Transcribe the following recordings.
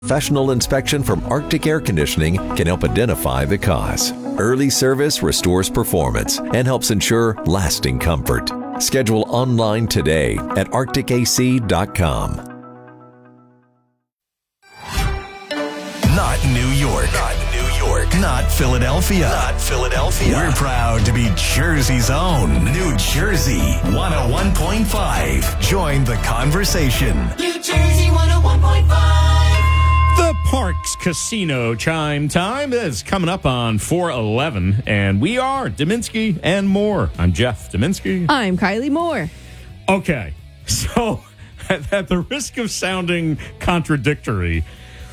Professional inspection from Arctic Air Conditioning can help identify the cause. Early service restores performance and helps ensure lasting comfort. Schedule online today at arcticac.com. Not New York. Not New York. Not Philadelphia. Not Philadelphia. We're proud to be Jersey's own New Jersey 101.5. Join the conversation. New Jersey 101.5. The Parks Casino chime time is coming up on 4:11, and we are Dominski and Moore. I'm Jeff Dominski. I'm Kylie Moore. Okay, so at the risk of sounding contradictory,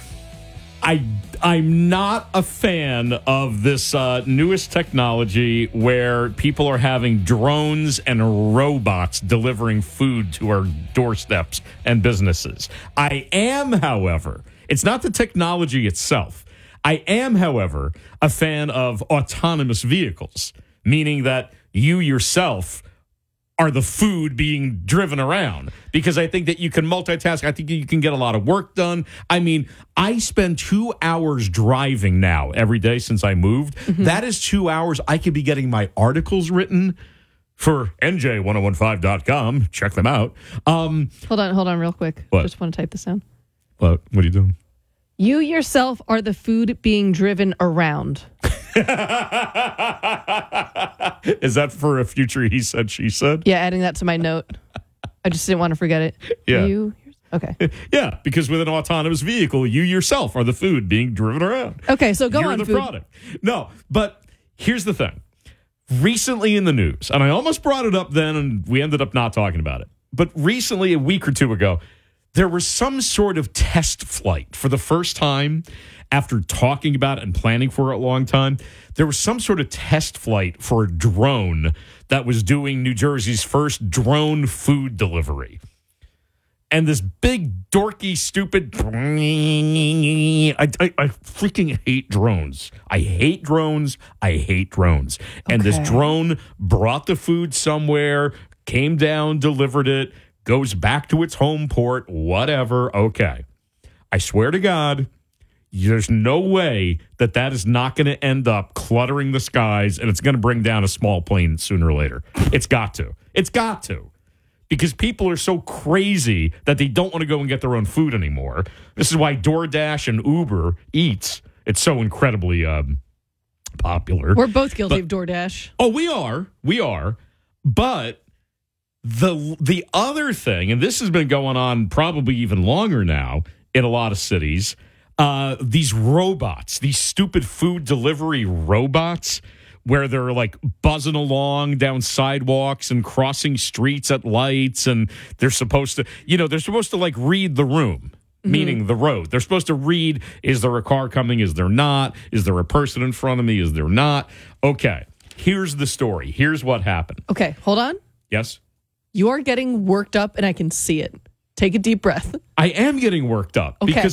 I'm not a fan of this newest technology where people are having drones and robots delivering food to our doorsteps and businesses. I am, however, it's not the technology itself. I am, however, a fan of autonomous vehicles, meaning that you yourself are the food being driven around, because I think that you can multitask. I think you can get a lot of work done. I mean, I spend 2 hours driving now every day since I moved. Mm-hmm. That is 2 hours I could be getting my articles written for NJ1015.com. Check them out. Hold on real quick. What? Just want to type this down. What are you doing? You yourself are the food being driven around. Is that for a future he said, she said? Yeah, adding that to my note. I just didn't want to forget it. Yeah. Okay. Yeah, because with an autonomous vehicle, you yourself are the food being driven around. Okay, so go You're on, the food. product. No, but here's the thing. Recently in the news, and I almost brought it up then, and we ended up not talking about it. But recently, a week or two ago, there was some sort of test flight for the first time after talking about it and planning for it a long time. There was some sort of test flight for a drone that was doing New Jersey's first drone food delivery. And this big, dorky, stupid... I freaking hate drones. I hate drones. And this drone brought the food somewhere, came down, delivered it, goes back to its home port, whatever. Okay. I swear to God, there's no way that is not going to end up cluttering the skies, and it's going to bring down a small plane sooner or later. It's got to. It's got to. Because people are so crazy that they don't want to go and get their own food anymore. This is why DoorDash and Uber Eats, it's so incredibly popular. We're both guilty of DoorDash. Oh, we are. But the other thing, and this has been going on probably even longer now in a lot of cities, these robots, these stupid food delivery robots, where they're like buzzing along down sidewalks and crossing streets at lights, and they're supposed to like read the room, meaning the road. They're supposed to read, is there a car coming? Is there not? Is there a person in front of me? Is there not? Okay, here's the story. Here's what happened. Okay, hold on. Yes? You are getting worked up, and I can see it. Take a deep breath. I am getting worked up because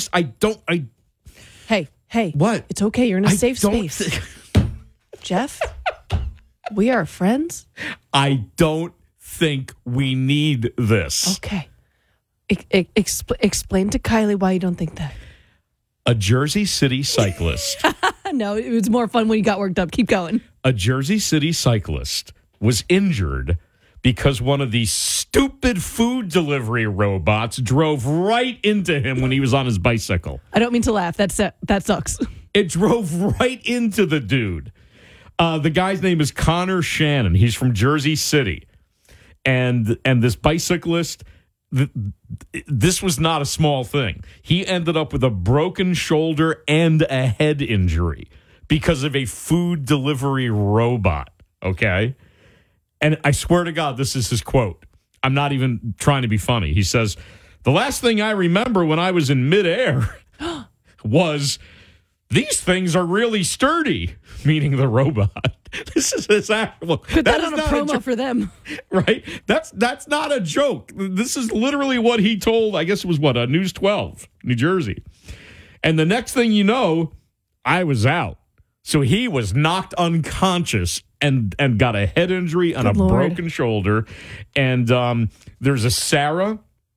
Hey. What? It's okay. You're in a safe space. Jeff, we are friends. I don't think we need this. Okay. Explain to Kylie why you don't think that. A Jersey City cyclist. No, it was more fun when you got worked up. Keep going. A Jersey City cyclist was injured because one of these stupid food delivery robots drove right into him when he was on his bicycle. I don't mean to laugh. That sucks. It drove right into the dude. The guy's name is Connor Shannon. He's from Jersey City. And this bicyclist, this was not a small thing. He ended up with a broken shoulder and a head injury because of a food delivery robot, okay? And I swear to God, this is his quote. I'm not even trying to be funny. He says, "The last thing I remember when I was in midair was... these things are really sturdy," meaning the robot. This is his actual. Put that on a promo for them. Right? That's not a joke. This is literally what he told, I guess it was News 12, New Jersey. And the next thing you know, I was out. So he was knocked unconscious and got a head injury and Good a Lord. broken shoulder. And there's a Sarah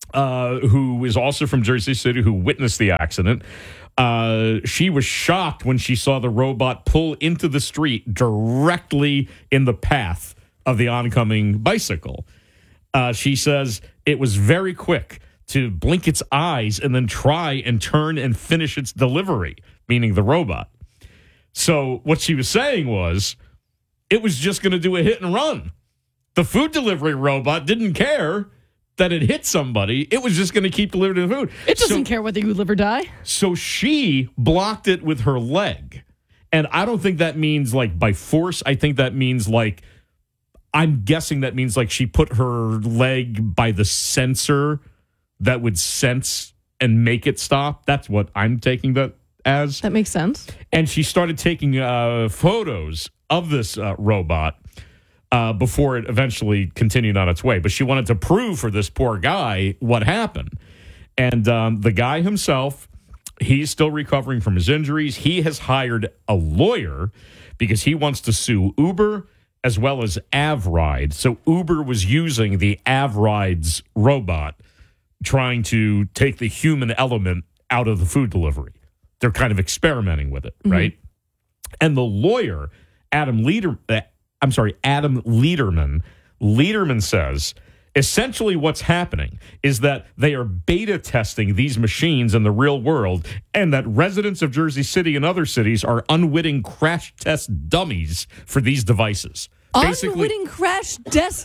who is also from Jersey City, who witnessed the accident. She was shocked when she saw the robot pull into the street directly in the path of the oncoming bicycle. She says it was very quick to blink its eyes and then try and turn and finish its delivery, meaning the robot. So what she was saying was it was just going to do a hit and run. The food delivery robot didn't care that it hit somebody. It was just going to keep delivering the food. It doesn't care whether you live or die. So she blocked it with her leg. And I don't think that means like by force. I think that means like, I'm guessing that means like she put her leg by the sensor that would sense and make it stop. That's what I'm taking that as. That makes sense. And she started taking photos of this robot before it eventually continued on its way. But she wanted to prove for this poor guy what happened. And the guy himself, he's still recovering from his injuries. He has hired a lawyer because he wants to sue Uber as well as AvRide. So Uber was using the AvRide's robot trying to take the human element out of the food delivery. They're kind of experimenting with it, right? And the lawyer, Adam Lederman, Lederman says, essentially what's happening is that they are beta testing these machines in the real world and that residents of Jersey City and other cities are unwitting crash test dummies for these devices. Unwitting crash test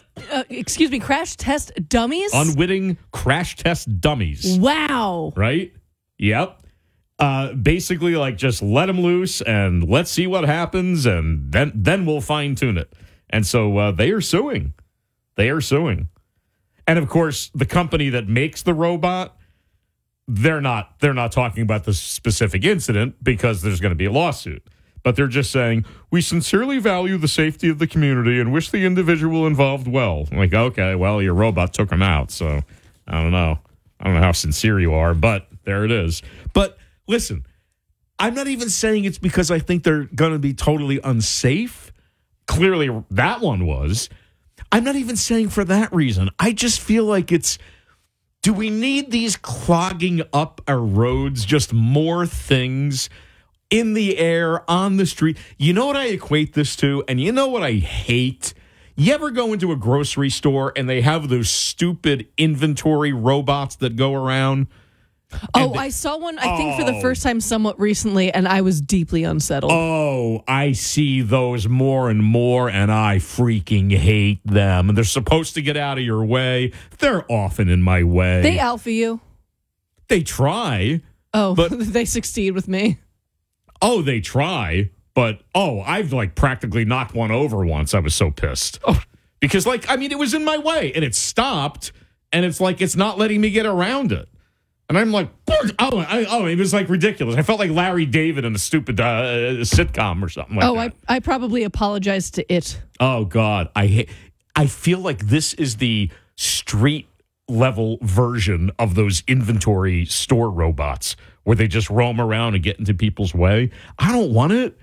dummies? Unwitting crash test dummies. Wow. Right? Yep. Basically, like, just let them loose and let's see what happens, and then we'll fine-tune it. And so they are suing. They are suing. And, of course, the company that makes the robot, they're not talking about the specific incident because there's going to be a lawsuit. But they're just saying, we sincerely value the safety of the community and wish the individual involved well. I'm like, okay, well, your robot took him out, so I don't know. I don't know how sincere you are, but there it is. But listen, I'm not even saying it's because I think they're going to be totally unsafe. Clearly, that one was. I'm not even saying for that reason. I just feel like it's, do we need these clogging up our roads, just more things in the air, on the street? You know what I equate this to? And you know what I hate? You ever go into a grocery store and they have those stupid inventory robots that go around? I saw one, I think, for the first time somewhat recently, and I was deeply unsettled. Oh, I see those more and more, and I freaking hate them. And they're supposed to get out of your way. They're often in my way. They alpha you. They try. Oh, but they succeed with me. Oh, they try. But, I've, like, practically knocked one over once. I was so pissed. Because, like, I mean, it was in my way, and it stopped, and it's like it's not letting me get around it. And I'm like, it was like ridiculous. I felt like Larry David in a stupid sitcom or something like that. I probably apologized to it. Oh, God. I feel like this is the street level version of those inventory store robots where they just roam around and get into people's way. I don't want it.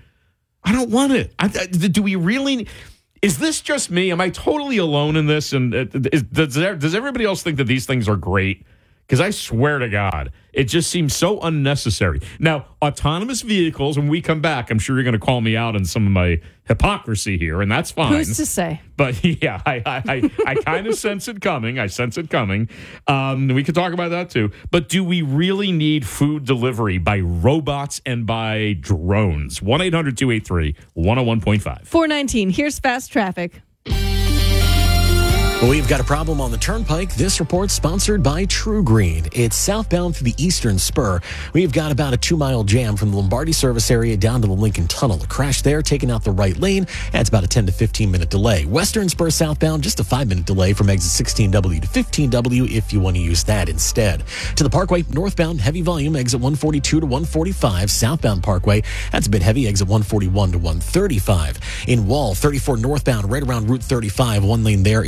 Do we really? Is this just me? Am I totally alone in this? And does everybody else think that these things are great? Because I swear to God, it just seems so unnecessary. Now, autonomous vehicles, when we come back, I'm sure you're going to call me out on some of my hypocrisy here, and that's fine. Who's to say? But yeah, I kind of sense it coming. We could talk about that too. But do we really need food delivery by robots and by drones? 1-800-283-101.5. 419, here's fast traffic. We've got a problem on the Turnpike. This report sponsored by True Green. It's southbound through the Eastern Spur. We've got about a 2-mile jam from the Lombardi service area down to the Lincoln Tunnel. A crash there, taking out the right lane. That's about a 10 to 15-minute delay. Western Spur southbound, just a 5-minute delay from exit 16W to 15W if you want to use that instead. To the Parkway, northbound, heavy volume, exit 142 to 145. Southbound Parkway, that's a bit heavy, exit 141 to 135. In Wall, 34 northbound, right around Route 35. One lane there is blocked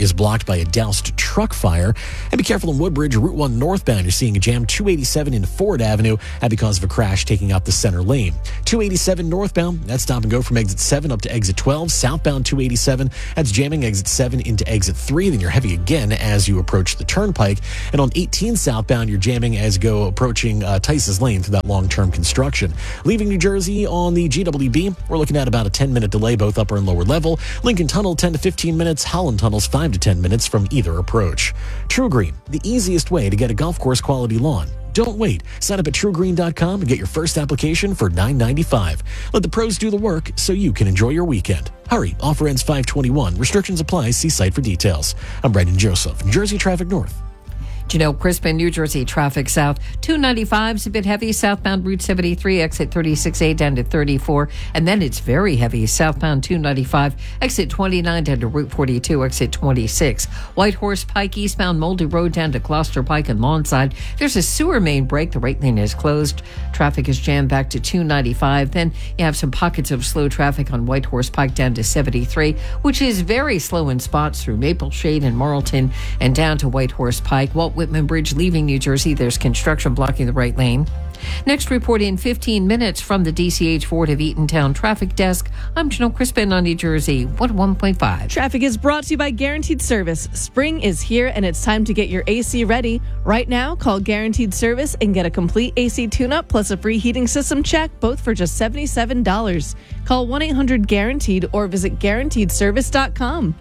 blocked by a doused truck fire. And be careful in Woodbridge, Route 1 northbound. You're seeing a jam 287 into Ford Avenue because of a crash taking out the center lane. 287 northbound, that's stop and go from exit 7 up to exit 12. Southbound 287, that's jamming exit 7 into exit 3. Then you're heavy again as you approach the turnpike. And on 18 southbound, you're jamming as you go approaching Tice's Lane through that long-term construction. Leaving New Jersey on the GWB, we're looking at about a 10-minute delay, both upper and lower level. Lincoln Tunnel, 10 to 15 minutes. Holland Tunnel's 5 to 10 minutes from either approach. True Green, the easiest way to get a golf course quality lawn. Don't wait. Sign up at TrueGreen.com and get your first application for $9.95. Let the pros do the work so you can enjoy your weekend. Hurry. Offer ends 5/21. Restrictions apply. See site for details. I'm Brandon Joseph, New Jersey Traffic North. Janelle Crispin, New Jersey traffic south. 295 is a bit heavy. Southbound Route 73, exit 36A down to 34. And then it's very heavy. Southbound 295, exit 29 down to Route 42, exit 26. White Horse Pike, eastbound Moldy Road down to Gloucester Pike and Lawnside. There's a sewer main break. The right lane is closed. Traffic is jammed back to 295. Then you have some pockets of slow traffic on White Horse Pike down to 73, which is very slow in spots through Maple Shade and Marlton and down to White Horse Pike. Walt Whitman Bridge leaving New Jersey. There's construction blocking the right lane. Next report in 15 minutes from the DCH Ford of Eatontown Traffic Desk. I'm Janelle Crispin on New Jersey 101.5. Traffic is brought to you by Guaranteed Service. Spring is here and it's time to get your AC ready. Right now, call Guaranteed Service and get a complete AC tune-up plus a free heating system check, both for just $77. Call 1-800-GUARANTEED or visit GuaranteedService.com.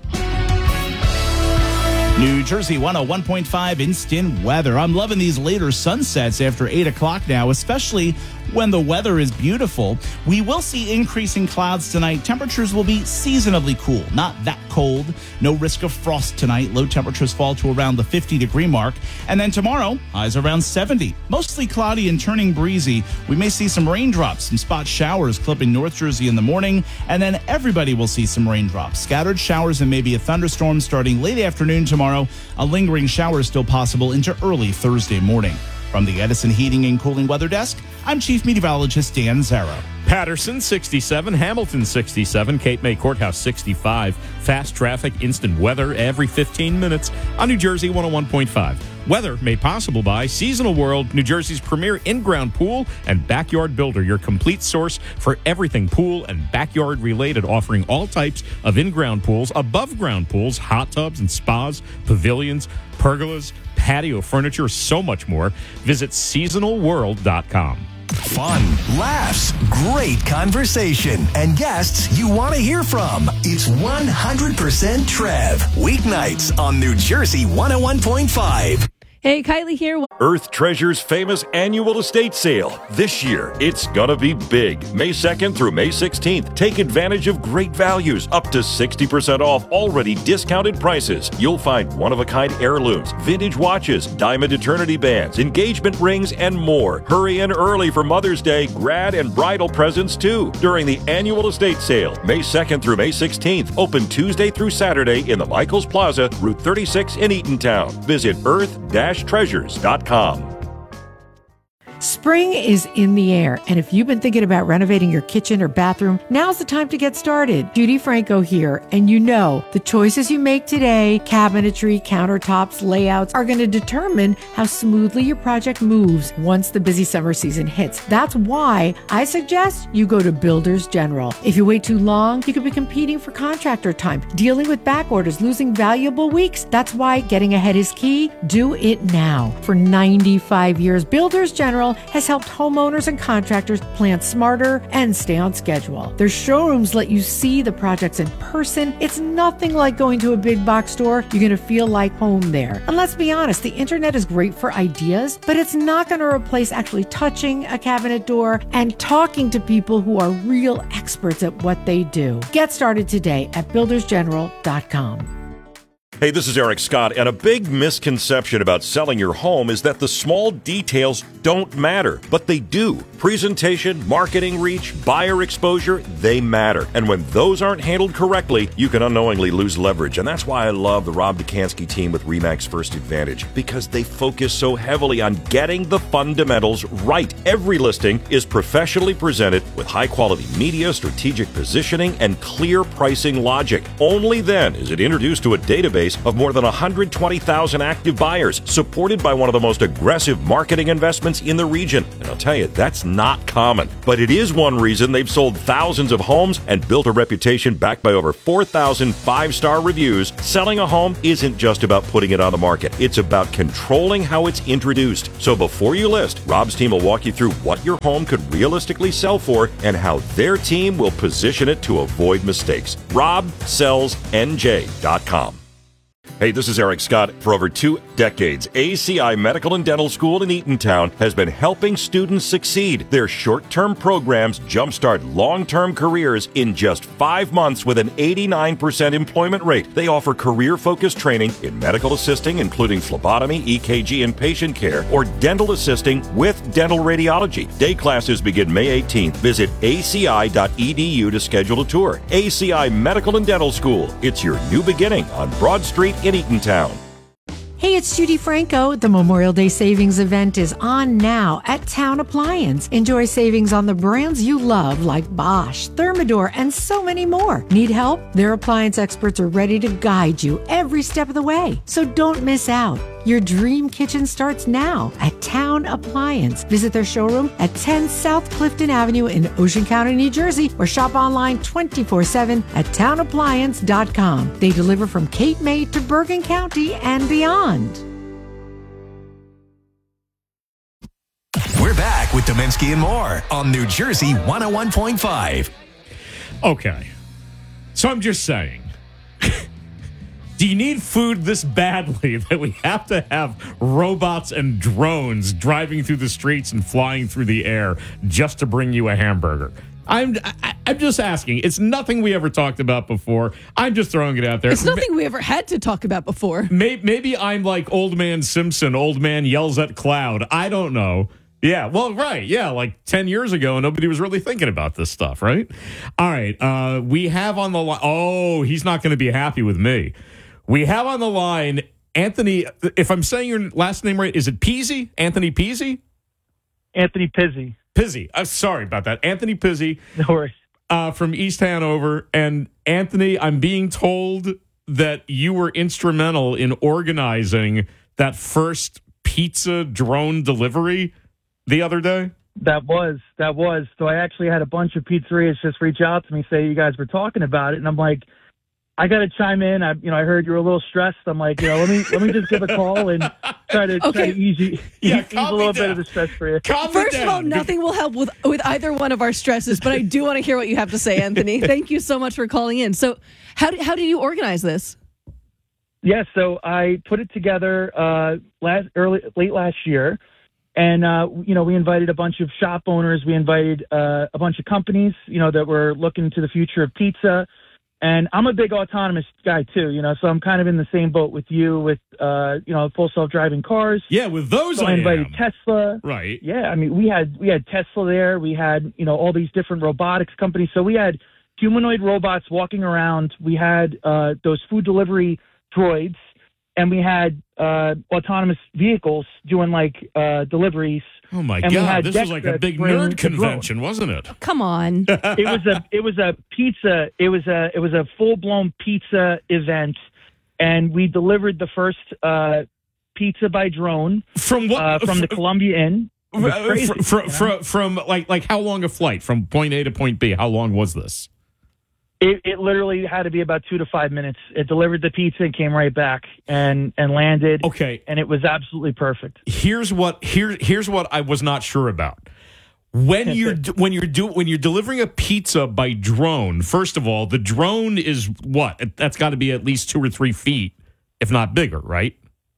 New Jersey 101.5 instant weather. I'm loving these later sunsets after 8 o'clock now, especially when the weather is beautiful. We will see increasing clouds tonight. Temperatures will be seasonably cool, not that cold. No risk of frost tonight. Low temperatures fall to around the 50-degree mark. And then tomorrow, highs around 70. Mostly cloudy and turning breezy. We may see some raindrops, some spot showers clipping North Jersey in the morning. And then everybody will see some raindrops. Scattered showers and maybe a thunderstorm starting late afternoon tomorrow. A lingering shower is still possible into early Thursday morning. From the Edison Heating and Cooling Weather Desk, I'm Chief Meteorologist Dan Zarrow. Patterson, 67. Hamilton, 67. Cape May Courthouse, 65. Fast traffic, instant weather every 15 minutes on New Jersey 101.5. Weather made possible by Seasonal World, New Jersey's premier in-ground pool and backyard builder, your complete source for everything pool and backyard related, offering all types of in-ground pools, above-ground pools, hot tubs and spas, pavilions, pergolas, patio furniture, so much more. Visit seasonalworld.com. Fun, laughs, great conversation, and guests you want to hear from. It's 100% Trev. Weeknights on New Jersey 101.5. Hey, Kylie here. Earth Treasure's famous annual estate sale. This year, it's gonna be big. May 2nd through May 16th. Take advantage of great values, up to 60% off already discounted prices. You'll find one-of-a-kind heirlooms, vintage watches, diamond eternity bands, engagement rings, and more. Hurry in early for Mother's Day, grad and bridal presents too. During the annual estate sale, May 2nd through May 16th. Open Tuesday through Saturday in the Michaels Plaza, Route 36 in Eatontown. Visit earth-treasures.com. Spring is in the air, and if you've been thinking about renovating your kitchen or bathroom, now's the time to get started. Judy Franco here, and you know the choices you make today, cabinetry, countertops, layouts, are going to determine how smoothly your project moves once the busy summer season hits. That's why I suggest you go to Builders General. If you wait too long, you could be competing for contractor time, dealing with back orders, losing valuable weeks. That's why getting ahead is key. Do it now. For 95 years, Builders General has helped homeowners and contractors plan smarter and stay on schedule. Their showrooms let you see the projects in person. It's nothing like going to a big box store. You're going to feel like home there. And let's be honest, the internet is great for ideas, but it's not going to replace actually touching a cabinet door and talking to people who are real experts at what they do. Get started today at buildersgeneral.com. Hey, this is Eric Scott, and a big misconception about selling your home is that the small details don't matter, but they do. Presentation, marketing reach, buyer exposure, they matter. And when those aren't handled correctly, you can unknowingly lose leverage. And that's why I love the Rob Dukansky team with RE/MAX First Advantage, because they focus so heavily on getting the fundamentals right. Every listing is professionally presented with high-quality media, strategic positioning, and clear pricing logic. Only then is it introduced to a database of more than 120,000 active buyers, supported by one of the most aggressive marketing investments in the region. And I'll tell you, that's not common. But it is one reason they've sold thousands of homes and built a reputation backed by over 4,000 five-star reviews. Selling a home isn't just about putting it on the market. It's about controlling how it's introduced. So before you list, Rob's team will walk you through what your home could realistically sell for and how their team will position it to avoid mistakes. RobSellsNJ.com. Hey, this is Eric Scott. For over 2 decades, ACI Medical and Dental School in Eatontown has been helping students succeed. Their short-term programs jumpstart long-term careers in just 5 months with an 89% employment rate. They offer career-focused training in medical assisting, including phlebotomy, EKG, and patient care, or dental assisting with dental radiology. Day classes begin May 18th. Visit aci.edu to schedule a tour. ACI Medical and Dental School. It's your new beginning on Broad Street in Eatontown. Hey, it's Judy Franco. The Memorial Day Savings event is on now at Town Appliance. Enjoy savings on the brands you love like Bosch, Thermador, and so many more. Need help? Their appliance experts are ready to guide you every step of the way. So don't miss out. Your dream kitchen starts now at Town Appliance. Visit their showroom at 10 South Clifton Avenue in Ocean County, New Jersey, or shop online 24/7 at townappliance.com. They deliver from Cape May to Bergen County and beyond. We're back with Dominski and more on New Jersey 101.5. Okay. So I'm just saying. Do you need food this badly that we have to have robots and drones driving through the streets and flying through the air just to bring you a hamburger? I'm just asking. It's nothing we ever talked about before. I'm just throwing it out there. It's nothing we ever had to talk about before. Maybe I'm like Old Man Simpson. Old man yells at cloud. I don't know. Yeah, well, right. Yeah, like 10 years ago, nobody was really thinking about this stuff, right? All right. We have on the line. Oh, he's not going to be happy with me. We have on the line Anthony. If I'm saying your last name right, is it Pizzi? Anthony Pizzi? Anthony Pizzi. Pizzi. Sorry about that. Anthony Pizzi. No worries. From East Hanover. And Anthony, I'm being told that you were instrumental in organizing that first pizza drone delivery the other day. That was. So I actually had a bunch of pizzerias just reach out to me, say you guys were talking about it, and I'm like, I got to chime in. I heard you were a little stressed. I'm like, let me just give a call and try to ease a little bit of the stress for you. First of all, nothing will help with either one of our stresses, but I do want to hear what you have to say, Anthony. Thank you so much for calling in. So, how did you organize this? Yeah, so I put it together late last year, and we invited a bunch of shop owners. We invited a bunch of companies, that were looking to the future of pizza. And I'm a big autonomous guy too, so I'm kind of in the same boat with you with, full self-driving cars. Yeah, with those so I invited Tesla. Right. Yeah, I mean, we had Tesla there. We had, all these different robotics companies. So we had humanoid robots walking around. We had those food delivery droids, and we had autonomous vehicles doing deliveries. Oh my God! This was like a big nerd convention, wasn't it? Come on! It was a pizza. It was a full blown pizza event, and we delivered the first pizza by drone from what? From the Columbia Inn. From like how long a flight from point A to point B? How long was this? It literally had to be about 2 to 5 minutes. It delivered the pizza and came right back and landed. Okay, and it was absolutely perfect. Here's what I was not sure about. When you're delivering a pizza by drone, first of all, the drone is what? That's got to be at least 2 or 3 feet, if not bigger, right?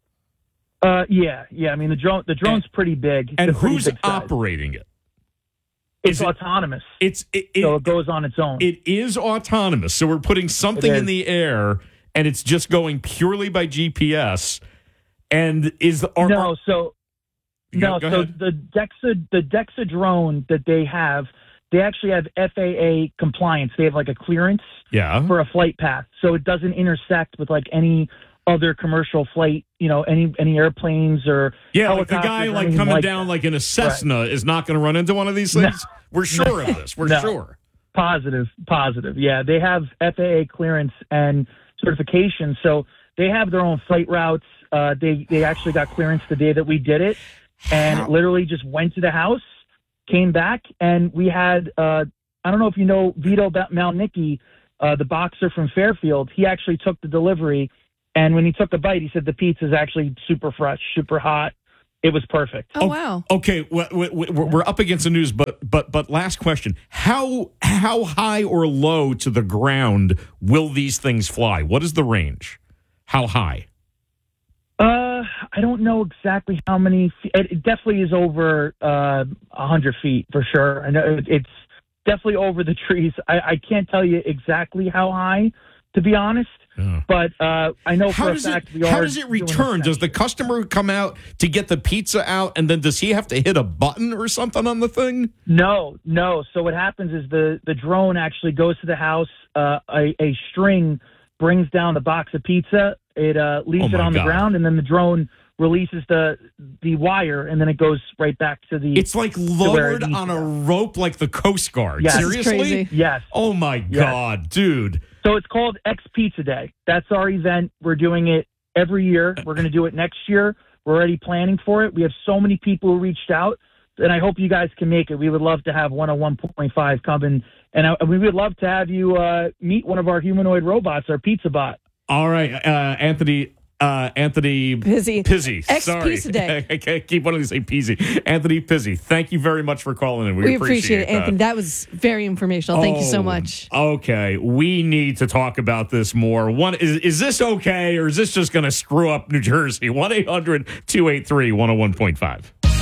Yeah. I mean, the drone's pretty big. And who's operating it? It's autonomous. So it goes on its own. It is autonomous. So we're putting something in the air, and it's just going purely by GPS. And No, Go so ahead. the Dexa drone that they actually have FAA compliance. They have like a clearance Yeah. for a flight path, so it doesn't intersect with like any other commercial flight. Any airplanes or Yeah, like the helicopters guy or like anything coming like down that. like in a Cessna is not going to run into one of these things. We're sure of this. We're No. sure. Positive. Yeah, they have FAA clearance and certification, so they have their own flight routes. They actually got clearance the day that we did it, and literally just went to the house, came back, and we had I don't know if you know Vito Malnicki, the boxer from Fairfield. He actually took the delivery, and when he took a bite, he said the pizza is actually super fresh, super hot. It was perfect. Oh, wow. Okay, we're up against the news, but last question: how high or low to the ground will these things fly? What is the range? How high? I don't know exactly how many. It definitely is over 100 feet for sure. I know it's definitely over the trees. I can't tell you exactly how high, to be honest. But I know for a fact we are. How does it doing return? a Does the customer come out to get the pizza out, and then does he have to hit a button or something on the thing? No. So what happens is the drone actually goes to the house. A string brings down the box of pizza. It leaves it on the ground, and then the drone releases the wire, and then it goes right back to the. It's like lowered on a rope, like the Coast Guard. Yes. Seriously? Crazy. Yes. Oh my God, dude! So it's called X Pizza Day. That's our event. We're doing it every year. We're going to do it next year. We're already planning for it. We have so many people who reached out, and I hope you guys can make it. We would love to have 101.5 come in, and we would love to have you meet one of our humanoid robots, our pizza bot. All right, Anthony Pizzi. X Sorry. Pizza Day. I can't keep wanting to say Pizzi. Anthony Pizzi. Thank you very much for calling in. We appreciate it, Anthony. That was very informational. Thank you so much. Okay, we need to talk about this more. Is this okay, or is this just going to screw up New Jersey? 1-800-283-101.5.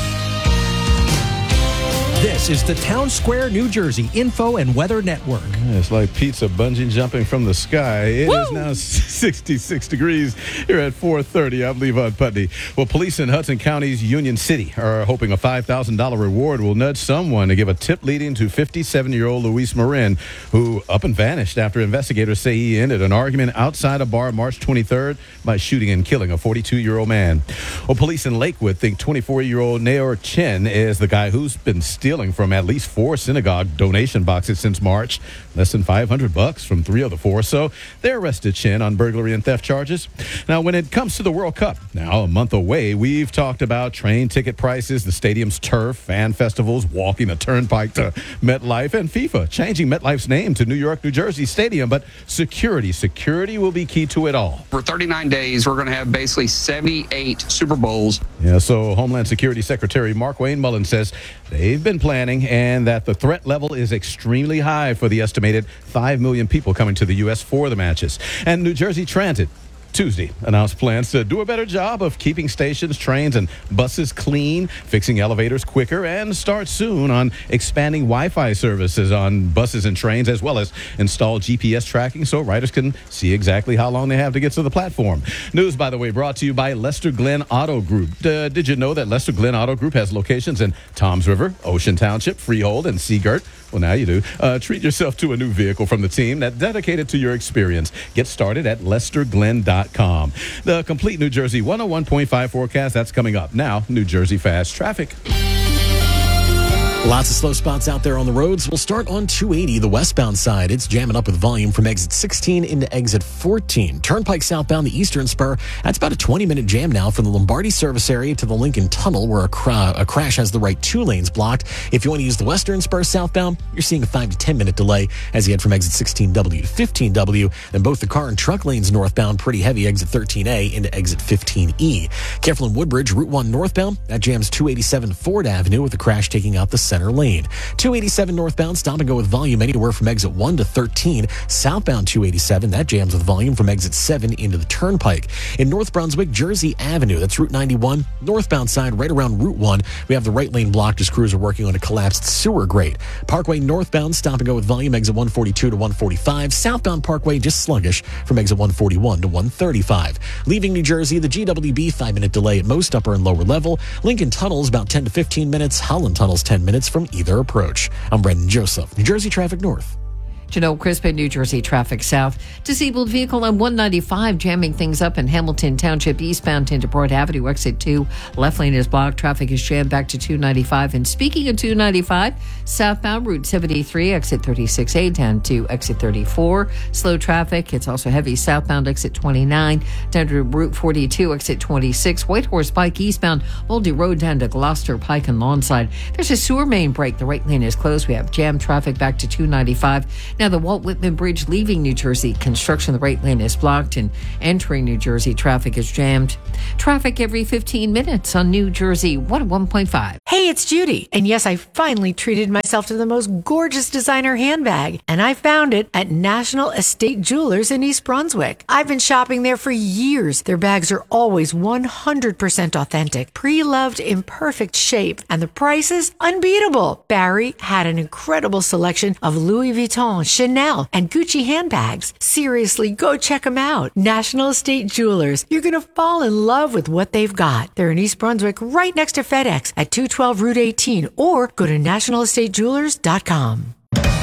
This is the Town Square, New Jersey Info and Weather Network. It's like pizza bungee jumping from the sky. It is now 66 degrees here at 4:30. I'm Levon Putney. Well, police in Hudson County's Union City are hoping a $5,000 reward will nudge someone to give a tip leading to 57-year-old Luis Marin, who up and vanished after investigators say he ended an argument outside a bar March 23rd by shooting and killing a 42-year-old man. Well, police in Lakewood think 24-year-old Naor Chen is the guy who's been stealing from at least 4 synagogue donation boxes since March. Less than $500 from 3 of the 4. So they arrested Chen on burglary and theft charges. Now, when it comes to the World Cup, now a month away, we've talked about train ticket prices, the stadium's turf, fan festivals, walking the turnpike to MetLife, and FIFA changing MetLife's name to New York, New Jersey Stadium. But security will be key to it all. For 39 days, we're going to have basically 78 Super Bowls. Yeah, so Homeland Security Secretary Markwayne Mullin says they've been planning and that the threat level is extremely high for the estimated 5 million people coming to the U.S. for the matches. And New Jersey Transit Tuesday announced plans to do a better job of keeping stations, trains, and buses clean, fixing elevators quicker, and start soon on expanding Wi-Fi services on buses and trains, as well as install GPS tracking so riders can see exactly how long they have to get to the platform. News, by the way, brought to you by Lester Glenn Auto Group. Did you know that Lester Glenn Auto Group has locations in Toms River, Ocean Township, Freehold, and Seagirt? Well, now you do. Treat yourself to a new vehicle from the team that's dedicated to your experience. Get started at LesterGlenn.com. The complete New Jersey 101.5 forecast, that's coming up. Now, New Jersey Fast Traffic. Lots of slow spots out there on the roads. We'll start on 280, the westbound side. It's jamming up with volume from exit 16 into exit 14. Turnpike southbound, the eastern spur. That's about a 20-minute jam now from the Lombardi service area to the Lincoln Tunnel, where a crash has the right 2 lanes blocked. If you want to use the western spur southbound, you're seeing a 5 to 10-minute delay as you head from exit 16W to 15W. Then both the car and truck lanes northbound, pretty heavy, exit 13A into exit 15E. Careful in Woodbridge, Route 1 northbound. That jams 287 to Ford Avenue with a crash taking out the center lane. 287 northbound, stop and go with volume anywhere from exit 1 to 13. Southbound 287, that jams with volume from exit 7 into the Turnpike. In North Brunswick, Jersey Avenue, that's Route 91, northbound side right around Route 1. We have the right lane blocked as crews are working on a collapsed sewer grate. Parkway northbound, stop and go with volume exit 142 to 145. Southbound Parkway just sluggish from exit 141 to 135. Leaving New Jersey, the GWB 5-minute delay at most upper and lower level. Lincoln Tunnels about 10 to 15 minutes. Holland Tunnels 10 minutes from either approach. I'm Brendan Joseph, New Jersey Traffic North. Janelle Crispin, New Jersey Traffic South. Disabled vehicle on 195 jamming things up in Hamilton Township eastbound into Broad Avenue, exit 2. Left lane is blocked. Traffic is jammed back to 295. And speaking of 295, southbound Route 73, exit 36A down to exit 34. Slow traffic. It's also heavy southbound exit 29 down to Route 42, exit 26. Whitehorse Pike eastbound Moldy Road down to Gloucester Pike and Lawnside. There's a sewer main break. The right lane is closed. We have jammed traffic back to 295. Now the Walt Whitman Bridge leaving New Jersey, construction, the right lane is blocked, and entering New Jersey, traffic is jammed. Traffic every 15 minutes on New Jersey 101.5. Hey, it's Judy. And yes, I finally treated myself to the most gorgeous designer handbag. And I found it at National Estate Jewelers in East Brunswick. I've been shopping there for years. Their bags are always 100% authentic, pre-loved in perfect shape, and the prices unbeatable. Barry had an incredible selection of Louis Vuitton, Chanel, and Gucci handbags. Seriously, go check them out. National Estate Jewelers. You're going to fall in love with what they've got. They're in East Brunswick, right next to FedEx at 212 Route 18, or go to nationalestatajewelers.com.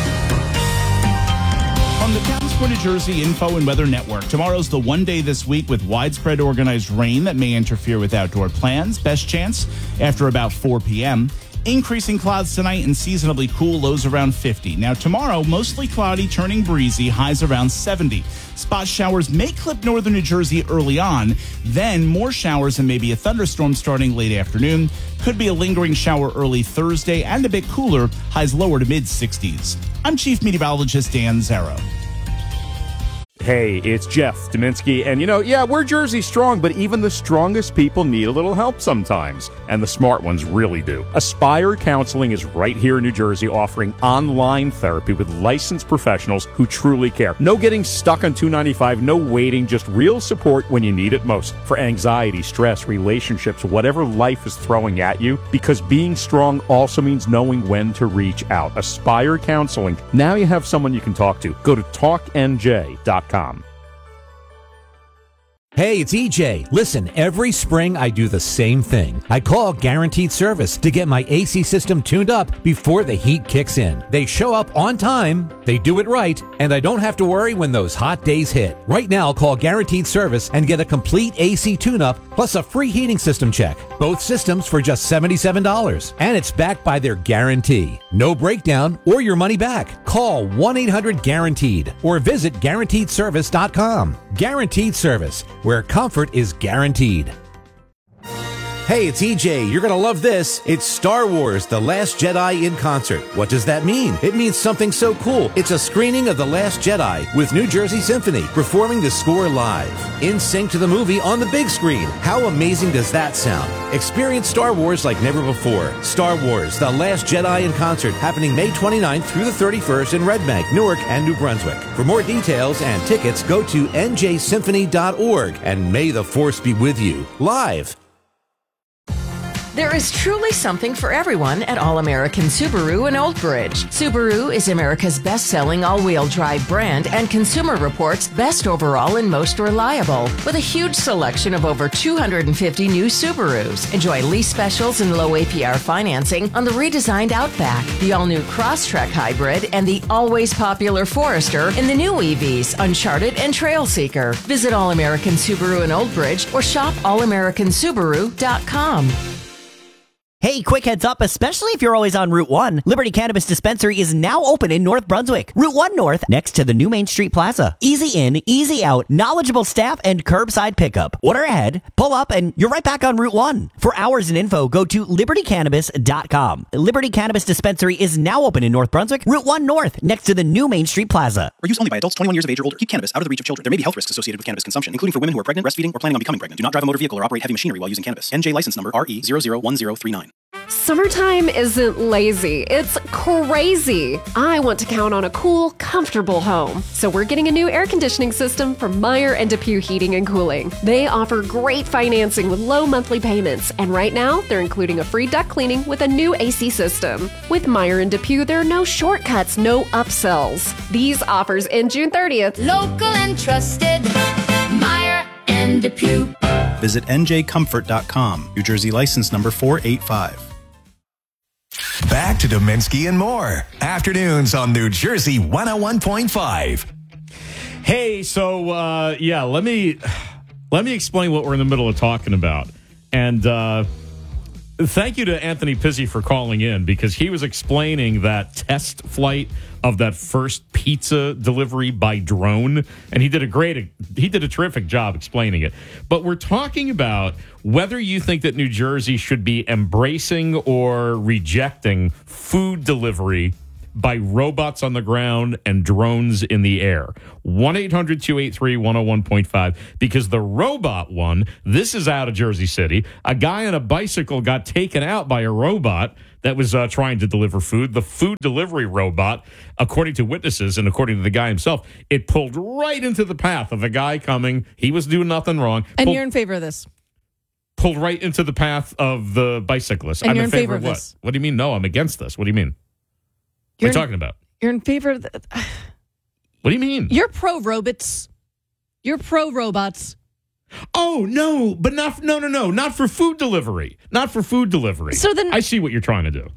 On the Towns Square, New Jersey Info and Weather Network, tomorrow's the one day this week with widespread organized rain that may interfere with outdoor plans. Best chance after about 4 p.m. Increasing clouds tonight and seasonably cool, lows around 50. Now tomorrow, mostly cloudy, turning breezy, highs around 70. Spot showers may clip northern New Jersey early on, then more showers and maybe a thunderstorm starting late afternoon. Could be a lingering shower early Thursday and a bit cooler, highs lower to mid-60s. I'm Chief Meteorologist Dan Zarrow. Hey, it's Jeff Dominski, and we're Jersey strong, but even the strongest people need a little help sometimes, and the smart ones really do. Aspire Counseling is right here in New Jersey, offering online therapy with licensed professionals who truly care. No getting stuck on 295, no waiting, just real support when you need it most. For anxiety, stress, relationships, whatever life is throwing at you, because being strong also means knowing when to reach out. Aspire Counseling. Now you have someone you can talk to. Go to talknj.com. Hey, it's EJ. Listen, every spring I do the same thing. I call Guaranteed Service to get my AC system tuned up before the heat kicks in. They show up on time, they do it right, and I don't have to worry when those hot days hit. Right now, call Guaranteed Service and get a complete AC tune-up plus a free heating system check. Both systems for just $77. And it's backed by their guarantee. No breakdown or your money back. Call 1-800-GUARANTEED or visit GuaranteedService.com. Guaranteed Service, where comfort is guaranteed. Hey, it's EJ. You're going to love this. It's Star Wars: The Last Jedi in concert. What does that mean? It means something so cool. It's a screening of The Last Jedi with New Jersey Symphony performing the score live. In sync to the movie on the big screen. How amazing does that sound? Experience Star Wars like never before. Star Wars: The Last Jedi in concert, happening May 29th through the 31st in Red Bank, Newark, and New Brunswick. For more details and tickets, go to njsymphony.org, and may the Force be with you. Live. There is truly something for everyone at All-American Subaru in Old Bridge. Subaru is America's best-selling all-wheel drive brand and Consumer Reports' best overall and most reliable. With a huge selection of over 250 new Subarus. Enjoy lease specials and low APR financing on the redesigned Outback, the all-new Crosstrek Hybrid, and the always popular Forester in the new EVs, Uncharted and Trailseeker. Visit All-American Subaru in Old Bridge or shop allamericansubaru.com. Hey, quick heads up, especially if you're always on Route 1, Liberty Cannabis Dispensary is now open in North Brunswick. Route 1 North, next to the new Main Street Plaza. Easy in, easy out, knowledgeable staff, and curbside pickup. Order ahead, pull up, and you're right back on Route 1. For hours and info, go to libertycannabis.com. Liberty Cannabis Dispensary is now open in North Brunswick, Route 1 North, next to the new Main Street Plaza. For use only by adults 21 years of age or older. Keep cannabis out of the reach of children. There may be health risks associated with cannabis consumption, including for women who are pregnant, breastfeeding, or planning on becoming pregnant. Do not drive a motor vehicle or operate heavy machinery while using cannabis. NJ license number RE0010039. Summertime isn't lazy, it's crazy. I want to count on a cool, comfortable home. So we're getting a new air conditioning system from Meyer and DePuy Heating and Cooling. They offer great financing with low monthly payments, and right now they're including a free duct cleaning with a new AC system. With Meyer and DePuy, there are no shortcuts, no upsells. These offers end June 30th. Local and trusted. Meyer and DePuy. Visit njcomfort.com. New Jersey license number 485. Back to Dominski and more. Afternoons on New Jersey 101.5. Hey, so let me explain what we're in the middle of talking about. And thank you to Anthony Pizzi for calling in, because he was explaining that test flight of that first pizza delivery by drone, and he did a terrific job explaining it. But we're talking about whether you think that New Jersey should be embracing or rejecting food delivery by robots on the ground and drones in the air. 1-800-283-101.5, because the robot one, this is out of Jersey City. A guy on a bicycle got taken out by a robot that was trying to deliver food. The food delivery robot, according to witnesses and according to the guy himself, it pulled right into the path of a guy coming. He was doing nothing wrong. And you're in favor of this? Pulled right into the path of the bicyclist. And I'm you're in favor of what? this? What do you mean? No, I'm against this. What do you mean? What are you talking about? You're in favor of What do you mean? You're pro-robots. You're pro-robots. Oh, no, but not for food delivery. Not for food delivery. So then, I see what you're trying to do.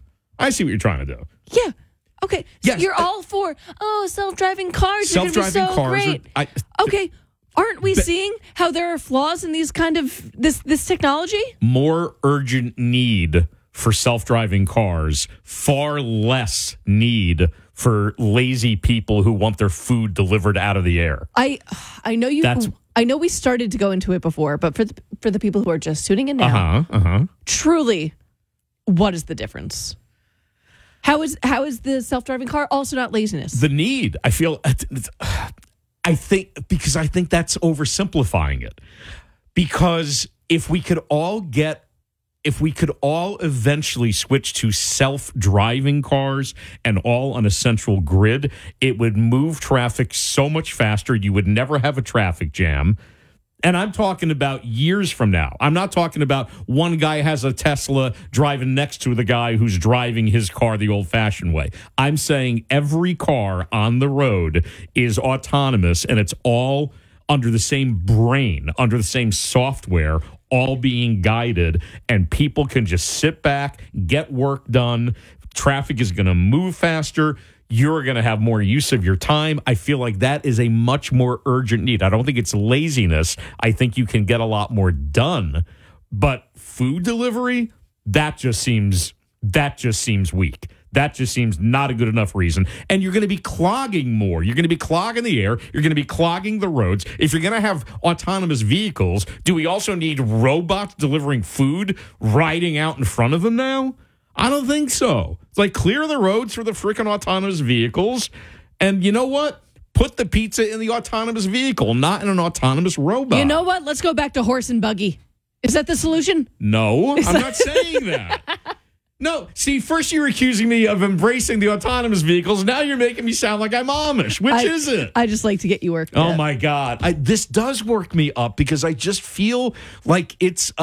Yeah. Okay. So Yes. you're all for, self-driving cars. Self-driving are gonna be so cars. great. Okay. Aren't we seeing how there are flaws in these kind of this technology? More urgent need for self-driving cars, far less need for lazy people who want their food delivered out of the air. I know you. I know we started to go into it before, but for the people who are just tuning in now, truly, what is the difference? How is the self-driving car also not laziness? The need, I feel, I think that's oversimplifying it. Because if we could all eventually switch to self-driving cars and all on a central grid, it would move traffic so much faster. You would never have a traffic jam. And I'm talking about years from now. I'm not talking about one guy has a Tesla driving next to the guy who's driving his car the old-fashioned way. I'm saying every car on the road is autonomous, and it's all under the same brain, under the same software, all being guided, and people can just sit back, get work done. Traffic is going to move faster. You're going to have more use of your time. I feel like that is a much more urgent need. I don't think it's laziness. I think you can get a lot more done. But food delivery, that just seems weak. That just seems not a good enough reason. And you're going to be clogging more. You're going to be clogging the air. You're going to be clogging the roads. If you're going to have autonomous vehicles, do we also need robots delivering food riding out in front of them now? I don't think so. It's like, clear the roads for the freaking autonomous vehicles. And you know what? Put the pizza in the autonomous vehicle, not in an autonomous robot. You know what? Let's go back to horse and buggy. Is that the solution? No, I'm not saying that. No, see, first you were accusing me of embracing the autonomous vehicles. Now you're making me sound like I'm Amish. Which is it? I just like to get you worked up. Oh, my God. This does work me up, because I just feel like it's...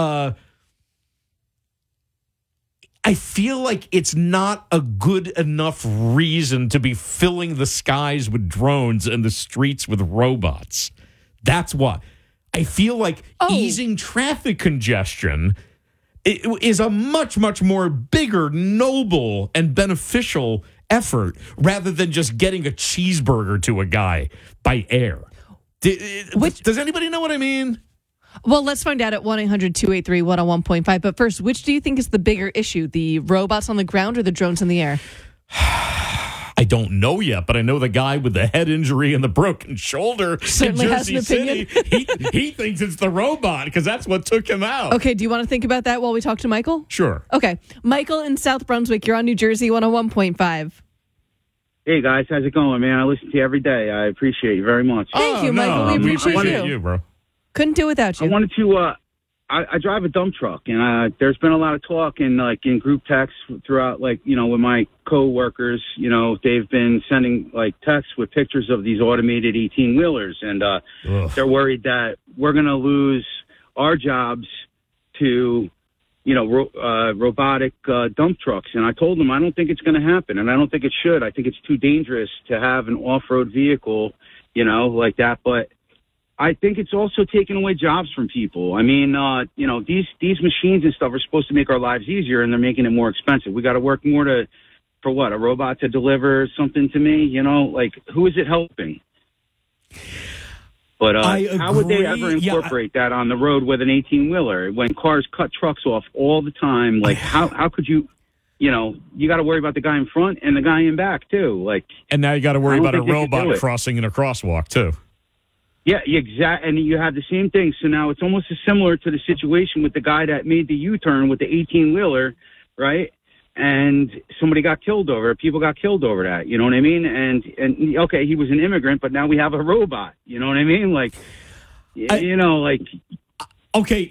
I feel like it's not a good enough reason to be filling the skies with drones and the streets with robots. That's why. I feel like easing traffic congestion is a much, much more bigger, noble, and beneficial effort rather than just getting a cheeseburger to a guy by air. Does anybody know what I mean? Well, let's find out at 1-800-283-101.5. But first, which do you think is the bigger issue, the robots on the ground or the drones in the air? I don't know yet, but I know the guy with the head injury and the broken shoulder Certainly in has Jersey an City. opinion. He thinks it's the robot because that's what took him out. Okay, do you want to think about that while we talk to Michael? Sure. Okay. Michael in South Brunswick, you're on New Jersey 101.5. Hey, guys, how's it going, man? I listen to you every day. I appreciate you very much. Thank you, Michael. We appreciate you, bro. Couldn't do without you. I I drive a dump truck, and there's been a lot of talk in group texts throughout, with my co-workers. They've been sending texts with pictures of these automated 18-wheelers, and they're worried that we're going to lose our jobs to robotic dump trucks. And I told them I don't think it's going to happen, and I don't think it should. I think it's too dangerous to have an off-road vehicle, like that. But I think it's also taking away jobs from people. I mean, these machines and stuff are supposed to make our lives easier, and they're making it more expensive. We got to work more for what? A robot to deliver something to me? Who is it helping? But how would they ever incorporate that on the road with an 18-wheeler when cars cut trucks off all the time? How could you? You got to worry about the guy in front and the guy in back too. And now you got to worry about a robot crossing in a crosswalk too. Yeah, exactly. And you have the same thing. So now it's almost as similar to the situation with the guy that made the U-turn with the 18-wheeler, right? And somebody got killed over it. People got killed over that. You know what I mean? And okay, he was an immigrant, but now we have a robot. You know what I mean? Okay,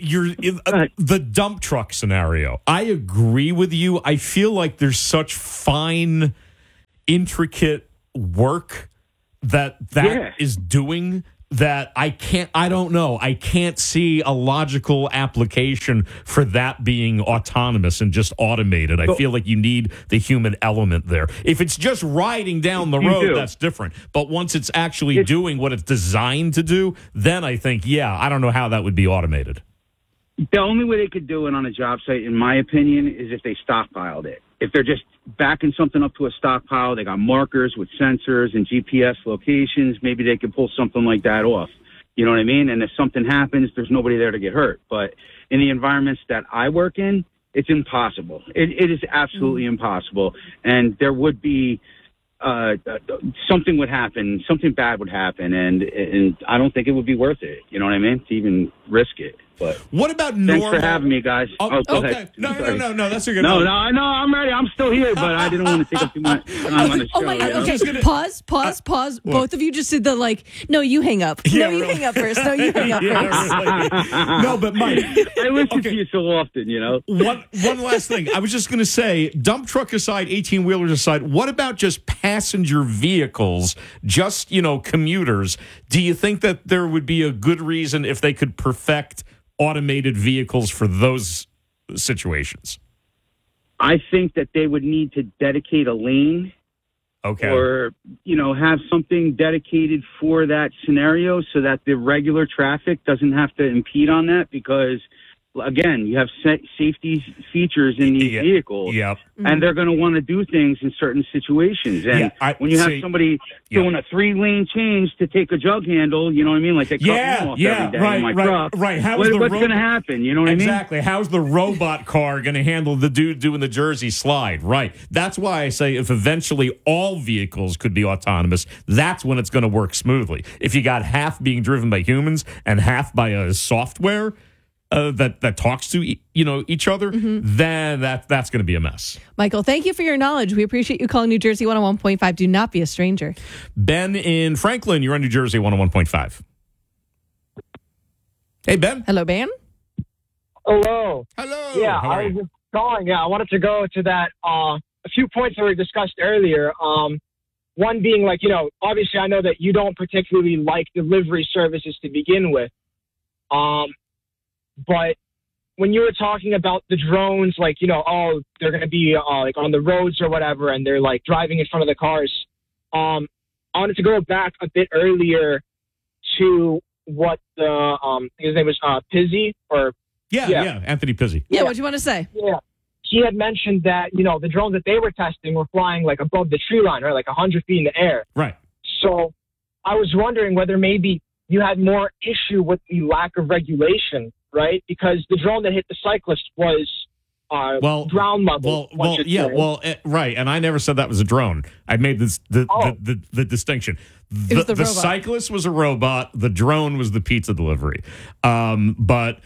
the dump truck scenario. I agree with you. I feel like there's such fine, intricate work that is doing that I don't know. I can't see a logical application for that being autonomous and just automated. I feel like you need the human element there. If it's just riding down the road, that's different. But once it's actually doing what it's designed to do, then I think, I don't know how that would be automated. The only way they could do it on a job site, in my opinion, is if they stockpiled it. If they're just backing something up to a stockpile, they got markers with sensors and GPS locations, maybe they could pull something like that off. You know what I mean? And if something happens, there's nobody there to get hurt. But in the environments that I work in, it's impossible. It is absolutely impossible. And there would be something would happen, something bad would happen, and I don't think it would be worth it. You know what I mean? To even risk it. But what about thanks for having me, guys. Go ahead. No. That's a good. No, I'm ready. I'm still here, but I didn't want to take up too much time on the show. Oh my God! Okay, pause. What? Both of you just did the no, you hang up. Hang up first. No, you hang up first. No, but Mike, I listen to you so often. One last thing. I was just going to say, dump truck aside, 18-wheelers aside, what about just passenger vehicles, just commuters? Do you think that there would be a good reason if they could perfect automated vehicles for those situations? I think that they would need to dedicate a lane, or have something dedicated for that scenario, so that the regular traffic doesn't have to impede on that. Because again, you have safety features in these vehicles, and they're going to want to do things in certain situations. And when you have somebody doing a 3-lane change to take a jug handle, you know what I mean? Like they cut me off every day in my truck. Right. What's going to happen? You know what I mean? Exactly. How's the robot car going to handle the dude doing the Jersey slide? Right. That's why I say if eventually all vehicles could be autonomous, that's when it's going to work smoothly. If you got half being driven by humans and half by a software that talks to each other, then that's going to be a mess. Michael, thank you for your knowledge. We appreciate you calling New Jersey 101.5. Do not be a stranger. Ben in Franklin, you're on New Jersey 101.5. Hey, Ben. Hello, Ben. Hello. Hello. Yeah, I was just calling. Yeah, I wanted to go to that. A few points that were discussed earlier. One being obviously I know that you don't particularly like delivery services to begin with. But when you were talking about the drones, they're going to be on the roads or whatever, and they're driving in front of the cars. I wanted to go back a bit earlier to what his name was Pizzi or Anthony Pizzi. Yeah, what do you want to say? Yeah, he had mentioned that the drones that they were testing were flying above the tree line, right, 100 feet in the air. Right. So I was wondering whether maybe you had more issue with the lack of regulation. Right, because the drone that hit the cyclist was ground level. Right, and I never said that was a drone. I made the distinction. The cyclist was a robot. The drone was the pizza delivery. But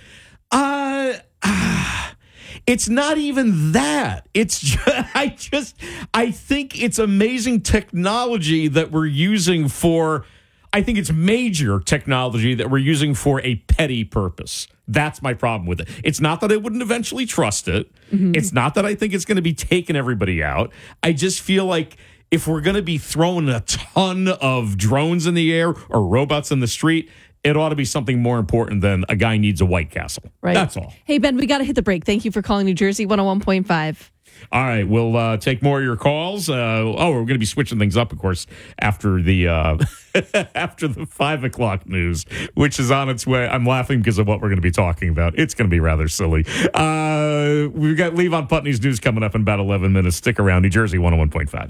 it's not even that. It's just, I think it's amazing technology that we're using for I think it's major technology that we're using for a petty purpose. That's my problem with it. It's not that I wouldn't eventually trust it. It's not that I think it's going to be taking everybody out. I just feel like if we're going to be throwing a ton of drones in the air or robots in the street, it ought to be something more important than a guy needs a White Castle. Right. That's all. Hey, Ben, we got to hit the break. Thank you for calling New Jersey 101.5. All right, we'll take more of your calls. We're going to be switching things up, of course, after the after the 5 o'clock news, which is on its way. I'm laughing because of what we're going to be talking about. It's going to be rather silly. We've got Levon Putney's news coming up in about 11 minutes. Stick around. New Jersey 101.5.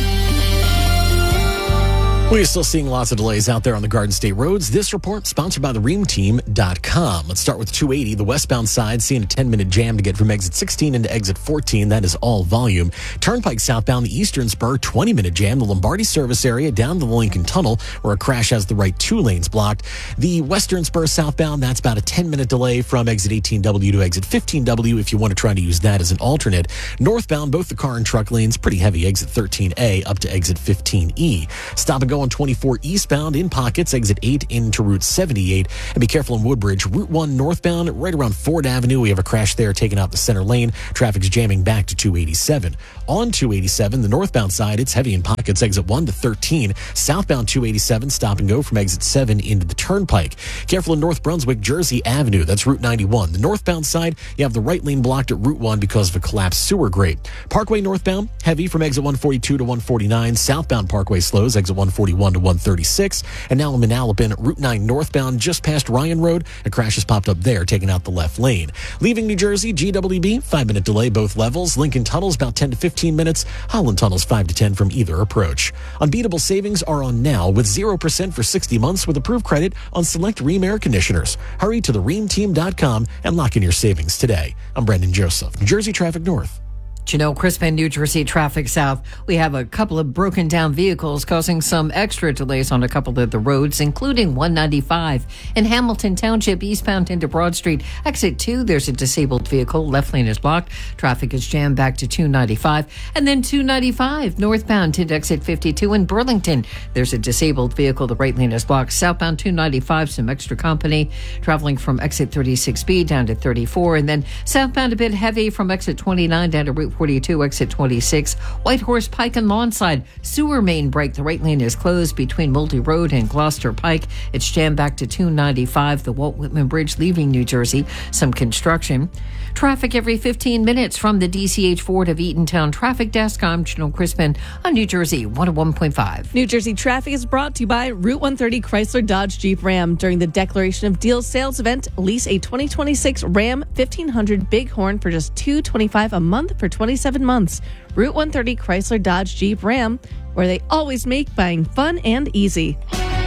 We're still seeing lots of delays out there on the Garden State roads. This report sponsored by the ReamTeam.com. Let's start with 280, the westbound side, seeing a 10-minute jam to get from exit 16 into exit 14. That is all volume. Turnpike southbound, the eastern spur, 20-minute jam. The Lombardi service area down to the Lincoln Tunnel, where a crash has the right 2 lanes blocked. The western spur southbound, that's about a 10-minute delay from exit 18W to exit 15W if you want to try to use that as an alternate. Northbound, both the car and truck lanes, pretty heavy, exit 13A up to exit 15E. Stop and go on 24 eastbound in pockets, exit 8 into Route 78. And be careful in Woodbridge. Route 1 northbound, right around Ford Avenue. We have a crash there taking out the center lane. Traffic's jamming back to 287. On 287, the northbound side, it's heavy in pockets, exit 1 to 13. Southbound 287, stop and go from exit 7 into the Turnpike. Careful in North Brunswick, Jersey Avenue. That's Route 91. The northbound side, you have the right lane blocked at Route 1 because of a collapsed sewer grate. Parkway northbound, heavy from exit 142 to 149. Southbound Parkway slows, exit 141 to 136. And now in Manalapan, Route 9 northbound, just past Ryan Road. A crash has popped up there, taking out the left lane. Leaving New Jersey, GWB, 5-minute delay both levels. Lincoln Tunnel's about 10 to 15 minutes. Holland Tunnel's 5 to 10 from either approach. Unbeatable savings are on now with 0% for 60 months with approved credit on select Rheem air conditioners. Hurry to the ReamTeam.com and lock in your savings today. I'm Brendan Joseph, New Jersey Traffic North. Crispin, New Jersey traffic south. We have a couple of broken down vehicles causing some extra delays on a couple of the roads, including 195 in Hamilton Township, eastbound into Broad Street. Exit 2, there's a disabled vehicle. Left lane is blocked. Traffic is jammed back to 295. And then 295 northbound to exit 52 in Burlington. There's a disabled vehicle. The right lane is blocked. Southbound 295, some extra company traveling from exit 36B down to 34. And then southbound a bit heavy from exit 29 down to Route 42, exit 26. Whitehorse Pike and Lawnside. Sewer main break. The right lane is closed between Multi Road and Gloucester Pike. It's jammed back to 295. The Walt Whitman Bridge leaving New Jersey. Some construction. Traffic every 15 minutes from the DCH Ford of Eatontown Traffic Desk. I'm Janelle Crispin on New Jersey 101.5. New Jersey traffic is brought to you by Route 130 Chrysler Dodge Jeep Ram. During the Declaration of Deals sales event, lease a 2026 Ram 1500 Bighorn for just $225 a month for 27 months. Route 130 Chrysler Dodge Jeep Ram, where they always make buying fun and easy.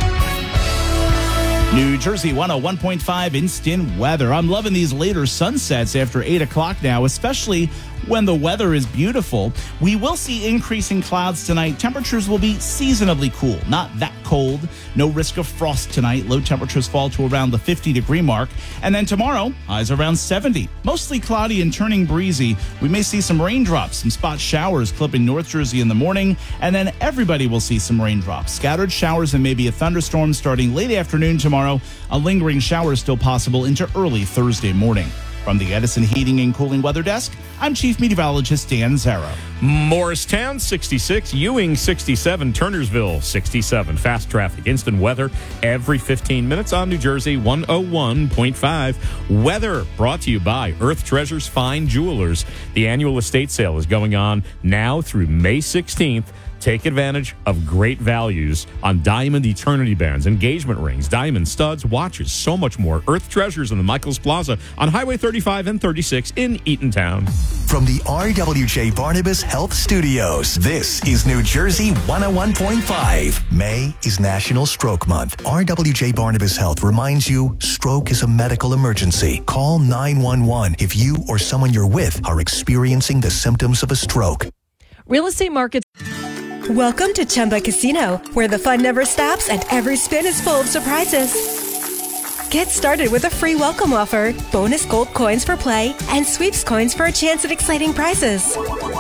New Jersey 101.5 instant weather. I'm loving these later sunsets after 8 o'clock now, especially when the weather is beautiful. We will see increasing clouds tonight. Temperatures will be seasonably cool, not that cold. No risk of frost tonight. Low temperatures fall to around the 50-degree mark. And then tomorrow, highs around 70. Mostly cloudy and turning breezy. We may see some raindrops, some spot showers clipping North Jersey in the morning, and then everybody will see some raindrops. Scattered showers and maybe a thunderstorm starting late afternoon tomorrow. A lingering shower is still possible into early Thursday morning. From the Edison Heating and Cooling Weather Desk, I'm Chief Meteorologist Dan Zarrow. Morristown, 66. Ewing, 67. Turnersville, 67. Fast traffic, instant weather every 15 minutes on New Jersey 101.5. Weather brought to you by Earth Treasures Fine Jewelers. The annual estate sale is going on now through May 16th. Take advantage of great values on diamond eternity bands, engagement rings, diamond studs, watches, so much more. Earth Treasures in the Michaels Plaza on Highway 35 and 36 in Eatontown. From the RWJ Barnabas Health Studios, this is New Jersey 101.5. May is National Stroke Month. RWJ Barnabas Health reminds you stroke is a medical emergency. Call 911 if you or someone you're with are experiencing the symptoms of a stroke. Real estate markets. Welcome to Chumba Casino, where the fun never stops and every spin is full of surprises. Get started with a free welcome offer, bonus gold coins for play, and sweeps coins for a chance at exciting prizes.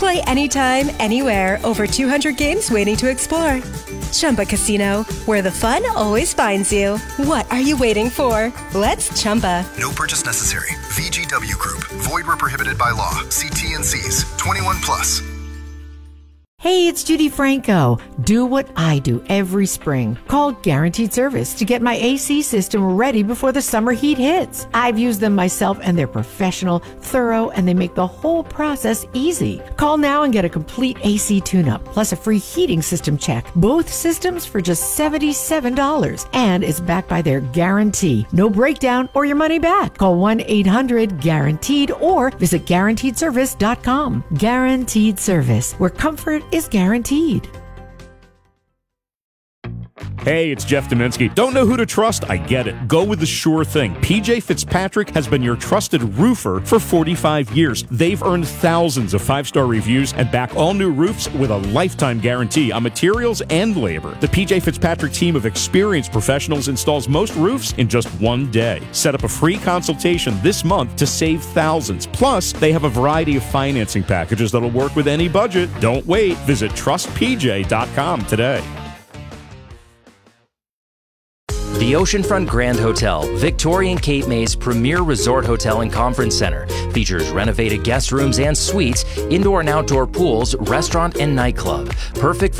Play anytime, anywhere. Over 200 games waiting to explore. Chumba Casino, where the fun always finds you. What are you waiting for? Let's Chumba. No purchase necessary. VGW Group. Void where prohibited by law. See T&Cs. 21 plus. Hey, it's Judy Franco. Do what I do every spring. Call Guaranteed Service to get my AC system ready before the summer heat hits. I've used them myself and they're professional, thorough, and they make the whole process easy. Call now and get a complete AC tune-up, plus a free heating system check. Both systems for just $77. And it's backed by their guarantee. No breakdown or your money back. Call 1-800-GUARANTEED or visit GuaranteedService.com. Guaranteed Service, where comfort is guaranteed. Hey, it's Jeff Dominski. Don't know who to trust? I get it. Go with the sure thing. PJ Fitzpatrick has been your trusted roofer for 45 years. They've earned thousands of 5-star reviews and back all new roofs with a lifetime guarantee on materials and labor. The PJ Fitzpatrick team of experienced professionals installs most roofs in just one day. Set up a free consultation this month to save thousands. Plus, they have a variety of financing packages that'll work with any budget. Don't wait. Visit trustpj.com today. The Oceanfront Grand Hotel, Victorian Cape May's premier resort hotel and conference center, features renovated guest rooms and suites, indoor and outdoor pools, restaurant and nightclub. Perfect for